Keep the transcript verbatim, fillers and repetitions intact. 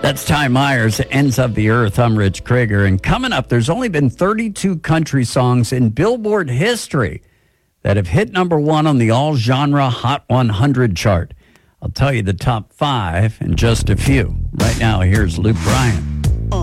That's Ty Myers, Ends of the Earth. I'm Rich Krieger. And coming up, there's only been thirty-two country songs in Billboard history that have hit number one on the all-genre Hot one hundred chart. I'll tell you the top five in just a few. Right now, here's Luke Bryan.